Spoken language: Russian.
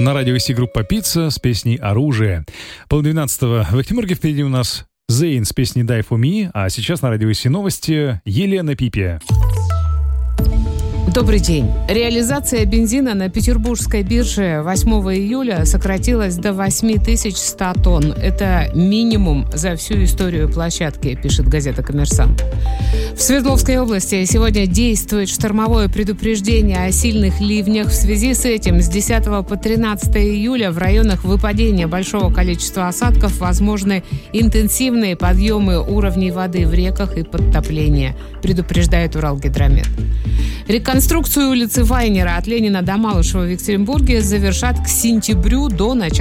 На радио Си группа «Пицца» с песней «Оружие». 11:30 в Эхтиморге. Впереди у нас Зейн с песней «Die for me», а сейчас на радио Си новости Елена Пипи. Добрый день. Реализация бензина на петербургской бирже 8 июля сократилась до 8100 тонн. Это минимум за всю историю площадки, пишет газета «Коммерсант». В Свердловской области сегодня действует штормовое предупреждение о сильных ливнях. В связи с этим с 10 по 13 июля в районах выпадения большого количества осадков возможны интенсивные подъемы уровней воды в реках и подтопления, предупреждает Уралгидромет. Реконструкцию улицы Вайнера от Ленина до Малышева в Екатеринбурге завершат к сентябрю до начала